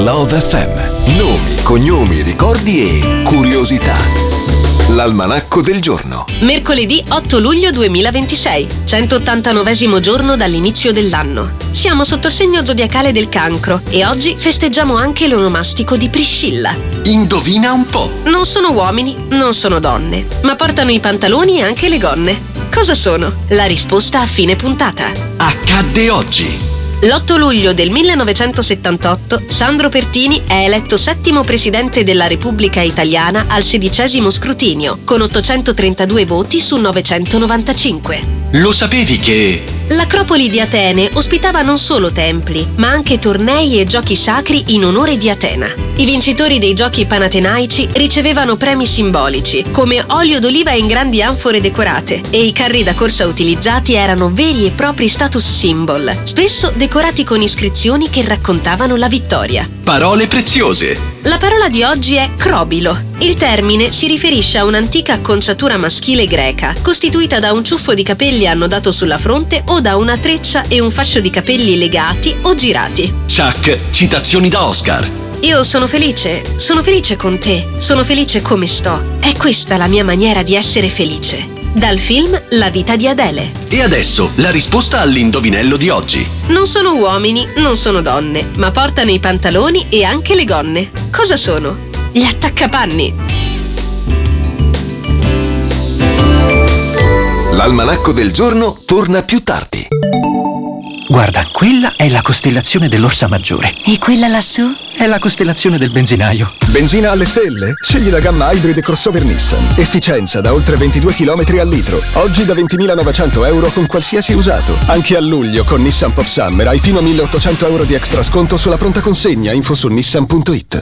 Love FM. Nomi, cognomi, ricordi e curiosità. L'almanacco del giorno. Mercoledì 8 luglio 2026, 189esimo giorno dall'inizio dell'anno. Siamo sotto il segno zodiacale del Cancro e oggi festeggiamo anche l'onomastico di Priscilla. Indovina un po'. Non sono uomini, non sono donne, ma portano i pantaloni e anche le gonne. Cosa sono? La risposta a fine puntata. Accadde oggi. L'8 luglio del 1978 Sandro Pertini è eletto settimo presidente della Repubblica Italiana al 16° scrutinio, con 832 voti su 995. Lo sapevi che... L'Acropoli di Atene ospitava non solo templi, ma anche tornei e giochi sacri in onore di Atena. I vincitori dei giochi panatenaici ricevevano premi simbolici, come olio d'oliva in grandi anfore decorate, e i carri da corsa utilizzati erano veri e propri status symbol, spesso decorati con iscrizioni che raccontavano la vittoria. Parole preziose. La parola di oggi è crobilo. Il termine si riferisce a un'antica acconciatura maschile greca, costituita da un ciuffo di capelli annodato sulla fronte o da una treccia e un fascio di capelli legati o girati. Chuck, citazioni da Oscar. Io sono felice con te, sono felice come sto. È questa la mia maniera di essere felice. Dal film La vita di Adele. E adesso la risposta all'indovinello di oggi. Non sono uomini, non sono donne, ma portano i pantaloni e anche le gonne. Cosa sono? Gli attaccapanni. L'almanacco del giorno torna più tardi. Guarda, quella è la costellazione dell'Orsa Maggiore. E quella lassù? È la costellazione del benzinaio. Benzina alle stelle? Scegli la gamma Hybrid e crossover Nissan. Efficienza da oltre 22 km al litro. Oggi da 20.900 euro con qualsiasi usato. Anche a luglio con Nissan Pop Summer hai fino a 1.800 euro di extra sconto sulla pronta consegna. Info su nissan.it.